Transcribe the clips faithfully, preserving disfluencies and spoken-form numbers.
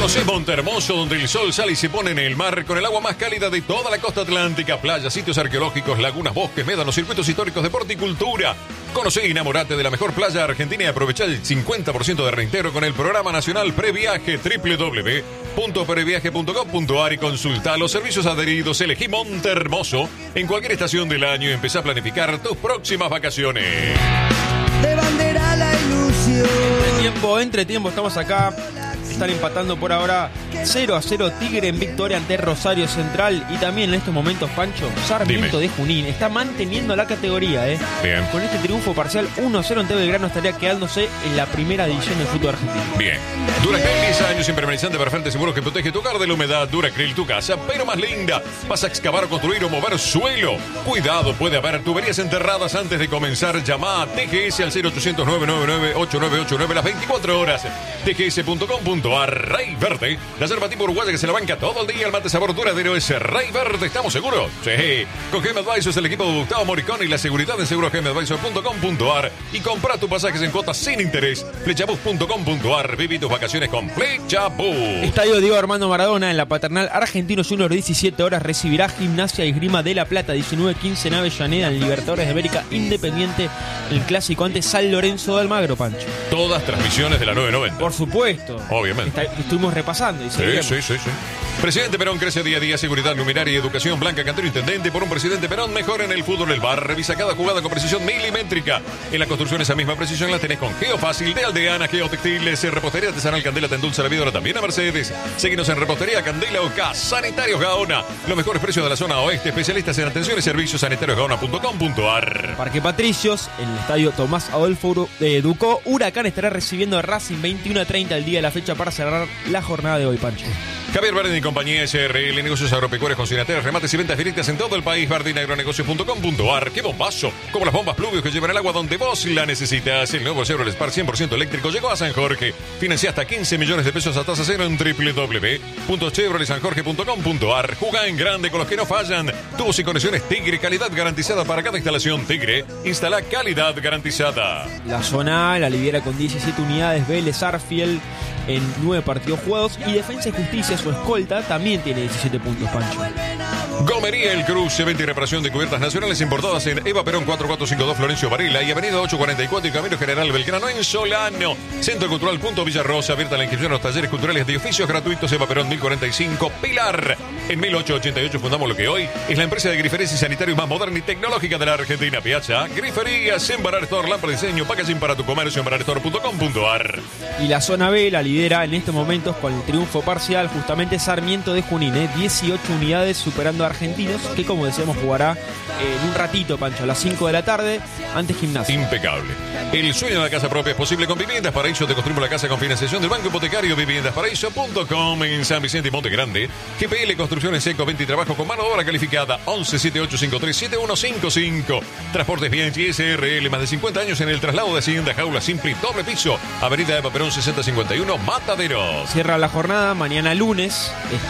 Conocés Montehermoso, donde el sol sale y se pone en el mar con el agua más cálida de toda la costa atlántica, playas, sitios arqueológicos, lagunas, bosques, médanos, circuitos históricos, deporte y cultura. Conocé y enamorate de la mejor playa argentina y aprovechá el cincuenta por ciento de reintegro con el programa nacional Previaje, doble u doble u doble u punto previaje punto com punto a r y consulta los servicios adheridos. Elegí Montehermoso en cualquier estación del año y empezá a planificar tus próximas vacaciones. De bandera la ilusión. Entre tiempo, entre tiempo, estamos acá. Están empatando por ahora cero a cero Tigre en victoria ante Rosario Central. Y también en estos momentos, Pancho, Sarmiento Dime. de Junín está manteniendo la categoría, ¿eh? Bien. Con este triunfo parcial uno a cero ante Belgrano estaría quedándose en la primera división del fútbol argentino. Bien. Duracril, diez años impermeabilizante para frente seguro que protege tu hogar de la humedad. Duracril, tu casa, pero más linda. Vas a excavar o construir o mover suelo. Cuidado, puede haber tuberías enterradas antes de comenzar. Llama a T G S al cero ochocientos, nueve nueve nueve, ocho nueve ocho nueve las veinticuatro horas. T G S punto com punto a r. Rey Verde, la yerba tipo uruguaya que se la banca todo el día. El mate sabor duradero es Rey Verde. ¿Estamos seguros? Sí. Con G M Advisors, el equipo de Gustavo Moricón y la seguridad en seguro g m advisors punto com punto a r. Y compra tus pasajes en cuotas sin interés. Flechabus punto com punto a r. Viví tus vacaciones con Flechabus. Estadio Diego Armando Maradona en la Paternal. Argentinos Juniors, diecisiete horas, recibirá Gimnasia y Esgrima de La Plata. diecinueve quince en Avellaneda, en Libertadores de América. Independiente, el clásico ante San Lorenzo de Almagro, Pancho. Todas transmisiones de la nueve noventa. Por supuesto. Obviamente. Está, estuvimos repasando. Y Sí, seguiremos. sí, sí, sí. Presidente Perón crece día a día. Seguridad, luminaria y educación. Blanca Cantero, intendente. Por un presidente Perón, mejor en el fútbol el bar. Revisa cada jugada con precisión milimétrica. En la construcción esa misma precisión la tenés con Geofácil de Aldeana, Geotextiles, Repostería Artesanal Candela, te endulza la vida, ahora también a Mercedes. Seguinos en Repostería Candela O K. Sanitarios Gaona. Los mejores precios de la zona oeste. Especialistas en atención y servicios. sanitarios gaona punto com punto a r. Parque Patricios, en el estadio Tomás Adolfo eh, Ducó. Huracán estará recibiendo a Racing veintiuno a treinta el día de la fecha para cerrar la jornada de hoy, Pancho. Javier Bardini y compañía S R L, negocios agropecuarios, consignatorios, remates y ventas directas en todo el país. Bardini agronegocios punto com punto a r. ¡Qué bombazo! Como las bombas Pluvios que llevan el agua donde vos la necesitas. El nuevo Chevrolet Spark cien por ciento eléctrico llegó a San Jorge. Financia hasta quince millones de pesos a tasa cero en doble u doble u doble u punto chevrolet san jorge punto com punto a r. Jugá en grande con los que no fallan. Tubos y conexiones Tigre, calidad garantizada para cada instalación. Tigre, instala calidad garantizada. La zona A, la lidera con diecisiete unidades. Vélez Arfiel en nueve partidos jugados. Y Defensa y Justicia, su escolta, también tiene diecisiete puntos, Pancho. Gomería El Cruz, venta y reparación de cubiertas nacionales importadas en Eva Perón cuatro cuatro cinco dos Florencio Varela y Avenida ocho cuarenta y cuatro y Camino General Belgrano en Solano. Centro Cultural Punto Villarrosa, abierta la inscripción a los talleres culturales de oficios gratuitos. Eva Perón mil cuarenta y cinco, Pilar. En mil ochocientos ochenta y ocho fundamos lo que hoy es la empresa de griferías y sanitarios más moderna y tecnológica de la Argentina. Piazza, griferías en Barar Store, lámpara de diseño, packaging para tu comercio en barar store punto com punto a r. Y la zona B la lidera en estos momentos con el triunfo parcial justamente Sarmiento de Junín, ¿eh? dieciocho unidades superando a Argentinos, que como decíamos jugará eh, en un ratito, Pancho, a las cinco de la tarde ante Gimnasia. Impecable. El sueño de la casa propia es posible con Viviendas Paraíso. Te construimos la casa con financiación del Banco Hipotecario. viviendas paraíso punto com en San Vicente y Monte Grande. G P L Construcciones Seco, venta y trabajo con mano de obra calificada. once setenta y ocho cincuenta y tres setenta y uno cincuenta y cinco. Transportes Bien y S R L, más de cincuenta años en el traslado de Hacienda. Jaula Simpli, doble piso. Avenida Eva Perón sesenta cincuenta y uno, Mataderos. Cierra la jornada mañana lunes,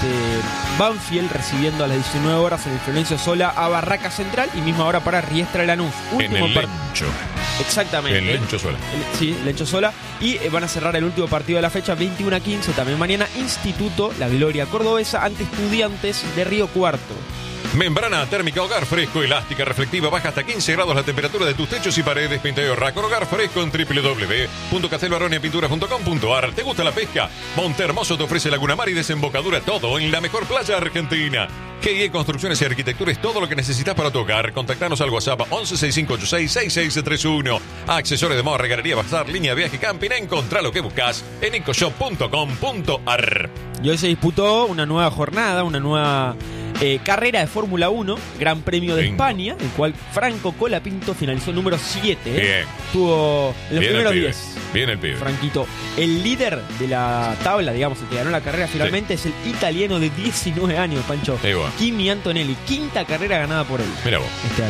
este Banfield recibiendo a las diecinueve horas en el Florencio Sola a Barraca Central y misma hora para Riestra Lanús. En el par- Lencho. Exactamente. En Lencho Sola. El- sí, Lencho Sola. Y eh, van a cerrar el último partido de la fecha, veintiuno a quince. También mañana, Instituto La Gloria Cordobesa ante Estudiantes de Río Cuarto. Membrana térmica Hogar Fresco, elástica, reflectiva, baja hasta quince grados la temperatura de tus techos y paredes. Pinteo Rack Hogar Fresco en doble u doble u doble u punto castelbaronia pintura punto com punto a r. ¿Te gusta la pesca? Montehermoso te ofrece Laguna Mar y desembocadura, todo en la mejor playa argentina. G I E Construcciones y Arquitectura es todo lo que necesitas para tu hogar. Contactanos al WhatsApp once sesenta y cinco ochenta y seis sesenta y seis treinta y uno. Accesorios de moda, regalería, bazar, línea de viaje, camping. Encontrá lo que buscas en ecoshop punto com punto a r. Y hoy se disputó una nueva jornada, una nueva eh, carrera de Fórmula uno, Gran Premio de Bingo. España, el cual Franco Colapinto finalizó número siete. ¿eh? Bien. Tuvo los Bien el primeros pibe. diez. Bien el pibe. Franquito. El líder de la tabla, digamos, el que ganó la carrera finalmente, es el italiano de diecinueve años, Pancho. Ahí va. Kimi Antonelli. Quinta carrera ganada por él Mira vos. este año.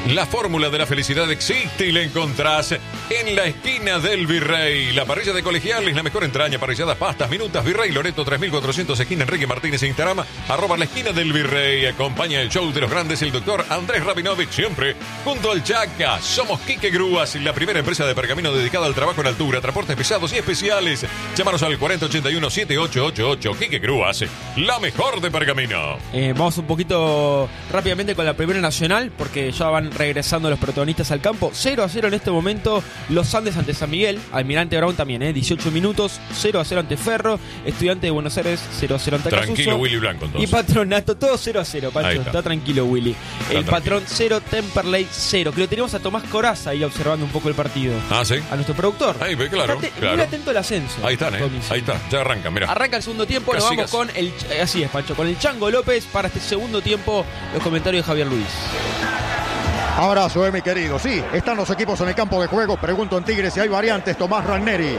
La fórmula de la felicidad existe y la encontrás en la esquina del Virrey. La parrilla de Colegiales, la mejor entraña, parrilladas, pastas, minutas, Virrey Loreto tres mil cuatrocientos, esquina Enrique Martínez, Instagram, arroba la esquina del Virrey. Acompaña el show de los grandes el doctor Andrés Rabinovich, siempre junto al Chaca. Somos Quique Grúas, la primera empresa de pergamino dedicada al trabajo en altura, transportes pesados y especiales. Llámanos al cuarenta ochenta y uno, setenta y ocho ochenta y ocho. Quique Grúas, la mejor de pergamino. Eh, vamos un poquito rápidamente con la primera nacional, porque ya van regresando los protagonistas al campo. cero a cero en este momento los Andes ante San Miguel, Almirante Brown también, eh, dieciocho minutos, cero a cero ante Ferro, Estudiante de Buenos Aires, cero a cero ante Acasuso. Tranquilo Willy Blanco entonces. Y Patronato, todo cero a cero, Pancho, está. está tranquilo Willy. Está el tranquilo. Patrón cero, Temperley cero, que lo tenemos a Tomás Coraza ahí observando un poco el partido. Ah, sí. A nuestro productor. Ahí, ve, claro, Estate claro. muy atento al ascenso. Ahí están, eh. Ahí está, ya arrancan, mira. Arranca el segundo tiempo, nos Casillas. vamos con el, eh, así es, Pancho, con el Chango López para este segundo tiempo. Los comentarios de Javier Luis. Abrazo, eh, mi querido. Sí, están los equipos en el campo de juego. Pregunto en Tigre si hay variantes. Tomás Ragneri.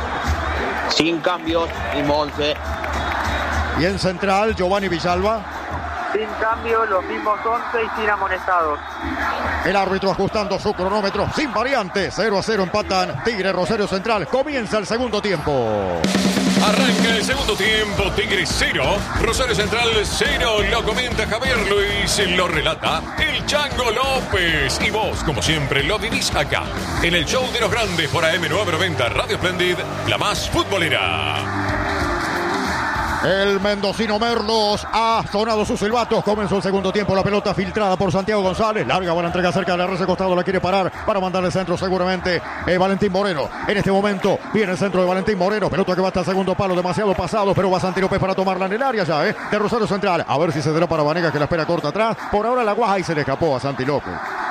Sin cambios y Monse. Y en central, Giovanni Villalba. Sin cambio, los mismos once y sin amonestados. El árbitro ajustando su cronómetro. Sin variantes. cero a cero empatan Tigre, Rosario Central. Comienza el segundo tiempo. Arranca el segundo tiempo, Tigre cero, Rosario Central cero, lo comenta Javier Luis, lo relata el Chango López. Y vos, como siempre, lo vivís acá, en el show de los grandes por A M novecientos noventa, Radio Splendid, la más futbolera. El mendocino Merlos ha sonado sus silbatos. Comenzó el segundo tiempo. La pelota filtrada por Santiago González. Larga buena entrega cerca de la red de costado. La quiere parar para mandar el centro seguramente eh, Valentín Moreno. En este momento viene el centro de Valentín Moreno. Pelota que va hasta el segundo palo. Demasiado pasado. Pero va Santi López para tomarla en el área ya. Eh, de Rosario Central. A ver si se dará para Vanegas que la espera corta atrás. Por ahora la guaja y se le escapó a Santi López.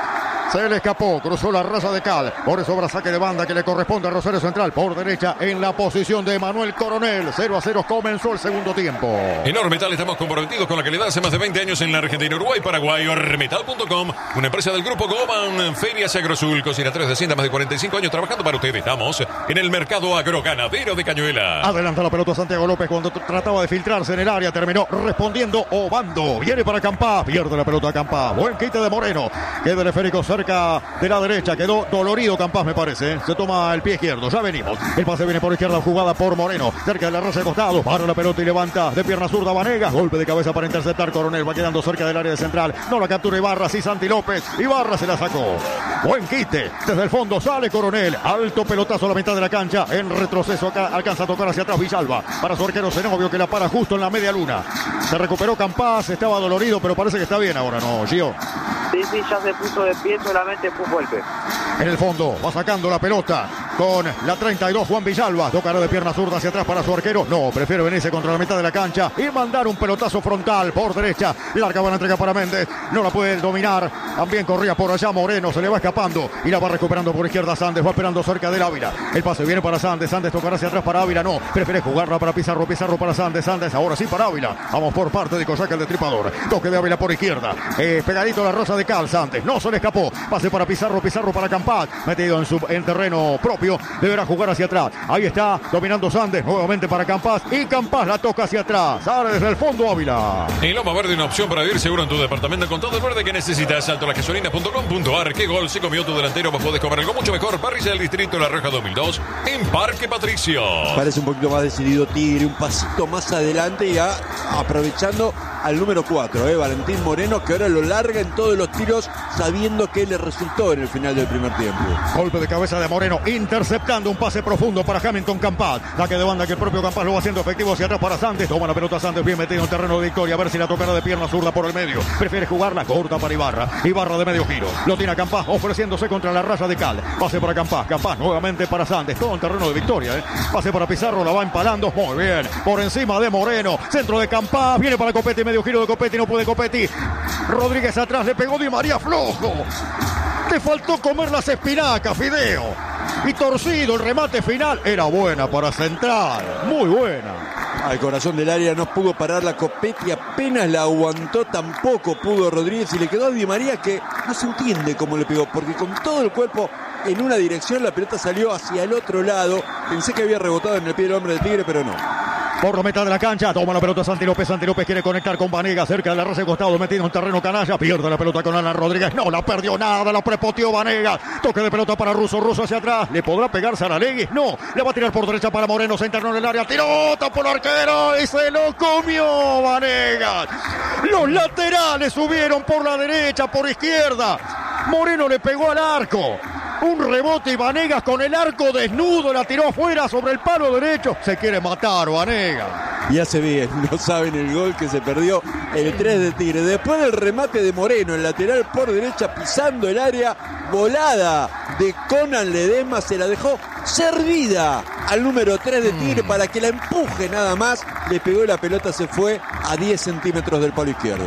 Se le escapó, cruzó la raza de Cal. Por eso habrá saque de banda que le corresponde a Rosario Central. Por derecha en la posición de Manuel Coronel. cero a cero comenzó el segundo tiempo. En Ormetal estamos comprometidos con la calidad hace más de veinte años en la Argentina, Uruguay, Paraguay. Ormetal punto com, una empresa del grupo Goban, Ferias Agrosul, cocinadores de Hacienda, más de cuarenta y cinco años trabajando para ustedes. Estamos en el mercado agroganadero de Cañuela. Adelanta la pelota Santiago López cuando trataba de filtrarse en el área. Terminó respondiendo Obando. Viene para Campá. Pierde la pelota Campá. Buen quite de Moreno. Queda el esférico cerca de la derecha. Quedó dolorido Campás, me parece. Se toma el pie izquierdo. Ya venimos. El pase viene por izquierda, jugada por Moreno. Cerca de la raza de costado. Para la pelota y levanta de pierna zurda Vanegas. Golpe de cabeza para interceptar Coronel. Va quedando cerca del área de central. No la captura Ibarra. Sí, Santi López. Ibarra se la sacó. Buen quite. Desde el fondo sale Coronel. Alto pelotazo a la mitad de la cancha. En retroceso acá alcanza a tocar hacia atrás Villalba. Para su arquero Zenobio que la para justo en la media luna. Se recuperó Campás. Estaba dolorido, pero parece que está bien ahora, ¿no, Gio? Sí, sí, ya se puso de pie, solamente fue un golpe. En el fondo va sacando la pelota con la treinta y dos Juan Villalba. Tocará de pierna zurda hacia atrás para su arquero. No, prefiere venirse contra la mitad de la cancha y mandar un pelotazo frontal por derecha. Larga buena entrega para Méndez. No la puede dominar. También corría por allá Moreno. Se le va escapando y la va recuperando por izquierda Sandes. Va esperando cerca del Ávila. El pase viene para Sandes. Sandes tocará hacia atrás para Ávila. No, prefiere jugarla para Pizarro. Pizarro para Sandes. Sandes ahora sí para Ávila. Vamos por parte de Cosaca el destripador. Toque de Ávila por izquierda. Eh, pegadito a la rosa de Cal. Sandes. No se le escapó. Pase para Pizarro. Pizarro para Campat. Metido en su en terreno propio. Deberá jugar hacia atrás. Ahí está dominando Sandes. Nuevamente para Campas. Y Campas la toca hacia atrás. Sale desde el fondo Ávila. En Loma Verde, una opción para vivir seguro en tu departamento con todo el verde que necesitas. Salto la gasolina punto com punto ar. ¿Qué gol se comió tu delantero? Vos podés comer algo mucho mejor. Parrilla del Distrito La Roja dos mil dos en Parque Patricio. Parece un poquito más decidido Tigre, un pasito más adelante y a, aprovechando al número cuatro, eh, Valentín Moreno, que ahora lo larga en todos los tiros sabiendo que le resultó en el final del primer tiempo. Golpe de cabeza de Moreno, interceptando un pase profundo para Hamilton Campas. Saque de banda que el propio Campas lo va haciendo efectivo hacia atrás para Santos. Toma la pelota Santos, bien metido en terreno de victoria. A ver si la tocará de pierna zurda por el medio. Prefiere jugarla corta para Ibarra. Ibarra de medio giro. Lo tiene a Campas ofreciéndose contra la raza de Cal. Pase para Campas. Campas nuevamente para Santos. Todo en terreno de victoria. ¿eh? Pase para Pizarro, la va empalando. Muy bien. Por encima de Moreno. Centro de Campas. Viene para Copetti. Medio giro de Copetti. No puede Copetti. Rodríguez atrás. Le pegó Di María flojo. Te faltó comer las espinacas, Fideo. Y torcido el remate final. Era buena para Central. Muy buena. Al corazón del área no pudo parar la Copetti, apenas la aguantó, tampoco pudo Rodríguez y le quedó a Di María que no se entiende cómo le pegó, porque con todo el cuerpo en una dirección la pelota salió hacia el otro lado. Pensé que había rebotado en el pie del hombre del Tigre, pero no. por la mitad de la cancha, toma la pelota Santi López, Santi López quiere conectar con Vanegas, cerca de la raza de costado, metido en terreno canalla, pierde la pelota con Alan Rodríguez, no la perdió nada, la prepoteó Vanegas, toque de pelota para Russo, Russo hacia atrás, ¿le podrá pegar Saralegui? No, le va a tirar por derecha para Moreno, se internó en el área, tiró, tapó el arquero y se lo comió Vanegas. Los laterales subieron por la derecha, por izquierda, Moreno le pegó al arco. Un rebote y Vanegas con el arco desnudo la tiró afuera sobre el palo derecho. Se quiere matar Vanegas. Y hace bien, no saben el gol que se perdió, el tres de Tigre. Después del remate de Moreno, el lateral por derecha pisando el área, volada de Conan Ledesma, se la dejó servida al número tres de Tigre mm. para que la empuje nada más. Le pegó la pelota, se fue a diez centímetros del palo izquierdo.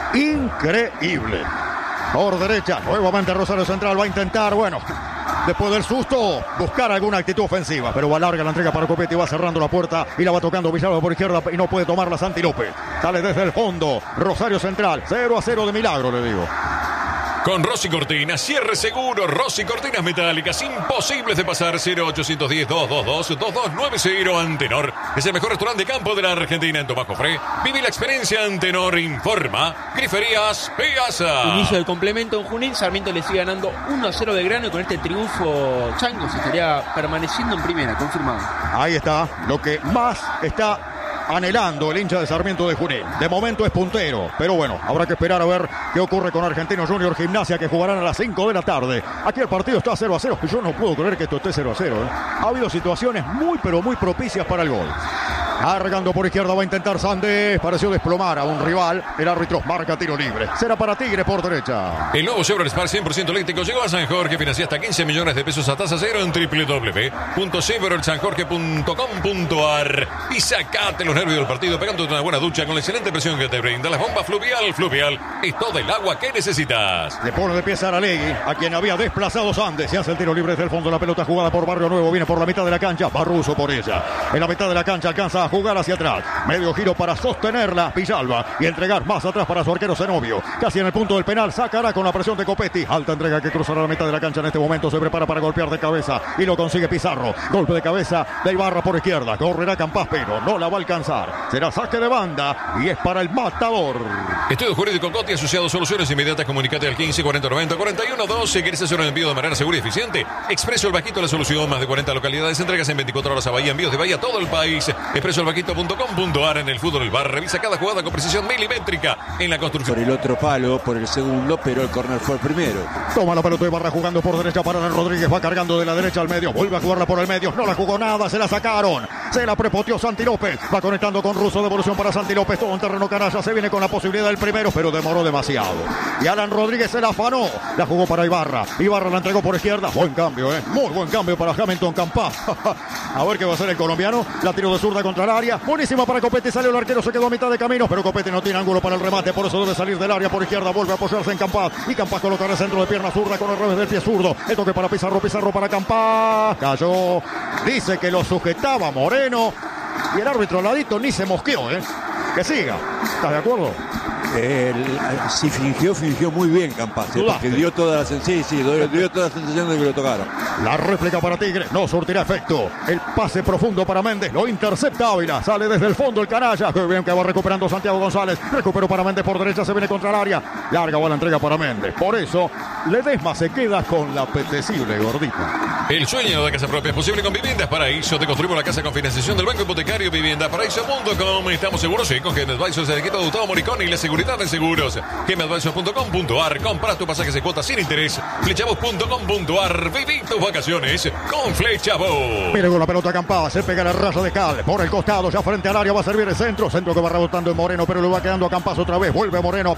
Increíble. Por derecha, nuevamente Rosario Central va a intentar, bueno, después del susto, buscar alguna actitud ofensiva, pero va larga la entrega para Copetti, va cerrando la puerta y la va tocando Villalba por izquierda y no puede tomarla Santi López. Sale desde el fondo, Rosario Central, cero a cero de milagro, le digo. Con Rossi Cortinas, cierre seguro, Rossi Cortinas metálicas, imposibles de pasar. Cero ochocientos diez, doscientos veintidós, veintidós noventa Antenor. Es el mejor restaurante de campo de la Argentina en Tomás Jofré. Vive la experiencia Antenor, informa. Griferías Pegaza. Inicio del complemento en Junín, Sarmiento le sigue ganando uno a cero de Grano y con este triunfo Chango se estaría permaneciendo en primera, confirmado. Ahí está, lo que más está anhelando el hincha de Sarmiento de Junín. De momento es puntero, pero bueno, habrá que esperar a ver qué ocurre con Argentino Junior Gimnasia, que jugarán a las cinco de la tarde. Aquí el partido está cero a cero, y yo no puedo creer que esto esté cero a cero. ¿eh? Ha habido situaciones muy pero muy propicias para el gol. Cargando por izquierda va a intentar Sandés, pareció desplomar a un rival, el árbitro marca tiro libre, será para Tigre por derecha. El nuevo Chevrolet Spark cien por ciento eléctrico llegó a San Jorge, financia hasta quince millones de pesos a tasa cero en doble u doble u doble u punto chevrolet san jorge punto com punto a r y sacate los nervios del partido pegándote una buena ducha con la excelente presión que te brinda la bomba Fluvial. Fluvial es todo el agua que necesitas. Le pone de pie Saralegui, a quien había desplazado Sandes, se hace el tiro libre desde el fondo, la pelota jugada por Barrio Nuevo, viene por la mitad de la cancha, Barruso por ella, en la mitad de la cancha alcanza a jugar hacia atrás. Medio giro para sostenerla Villalba y entregar más atrás para su arquero Zenobio. Casi en el punto del penal, sacará con la presión de Copetti. Alta entrega que cruzará la mitad de la cancha en este momento. Se prepara para golpear de cabeza y lo consigue Pizarro. Golpe de cabeza de Ibarra por izquierda. Correrá Campas, pero no la va a alcanzar. Será saque de banda y es para el Matador. Estudio Jurídico Coti, asociado Soluciones Inmediatas. Comunicate al quince cuarenta noventa cuarenta y uno doce. ¿Querés hacer un envío de manera segura y eficiente? Expreso El Vaquito, la solución. Más de cuarenta localidades. Entregas en veinticuatro horas a Bahía. Envíos de Bahía a todo el país. expreso el vaquito punto com punto a r. En el fútbol, el bar revisa cada jugada con precisión milimétrica en la construcción. Por el otro palo, por el segundo, pero el córner fue el primero. Toma la pelota de Ibarra jugando por derecha para Alan Rodríguez. Va cargando de la derecha al medio. Vuelve a jugarla por el medio. No la jugó nada. Se la sacaron. Se la prepoteó Santi López. Va conectando con Russo. Devolución para Santi López. Todo en terreno canalla. Se viene con la posibilidad del primero, pero demoró demasiado. Y Alan Rodríguez se la afanó. La jugó para Ibarra. Ibarra la entregó por izquierda. Buen cambio, ¿eh? Muy buen cambio para Hamilton Campas. A ver qué va a hacer el colombiano. La tiro de zurda contra el área. Buenísima para Copetti. Salió el arquero. Se quedó a mitad de camino, pero Copetti no tiene ángulo para el remate. Por eso debe salir del área por izquierda. Vuelve a apoyarse en Campas. Y Campas colocará el centro de pierna zurda con el revés del pie zurdo. El toque para Pizarro. Pizarro para Campas. Cayó. Dice que lo sujetaba Moreno. Y el árbitro al ladito ni se mosqueó, ¿eh? Que siga. ¿Estás de acuerdo? Eh, si fingió, fingió muy bien Campas, ¿eh? Porque dio toda la sensación, sí, sí, dio, dio toda la sensación de que lo tocaron. La réplica para Tigre, no surtirá efecto. El pase profundo para Méndez, lo intercepta Ávila, sale desde el fondo el canalla. Qué bien que va recuperando Santiago González. Recuperó para Méndez por derecha, se viene contra el área. Larga va la entrega para Méndez. Por eso, Ledesma se queda con la apetecible gordita. El sueño de casa propia es posible con Viviendas Paraíso. Te construimos la casa con financiación del Banco Hipotecario. Vivienda Paraíso punto com. Estamos seguros, sí, con G M Advisors, el equipo de Gustavo Moricón y la seguridad de seguros. G M Advisors punto com punto a r. Compras tu pasaje de cuotas sin interés. Flechabos punto com punto a r. Viví tus vacaciones con Flechabos. Mire con la pelota Campas, se pega la raza de Cal. Por el costado, ya frente al área va a servir el centro. Centro que va rebotando en Moreno, pero le va quedando a Campas otra vez. Vuelve Moreno.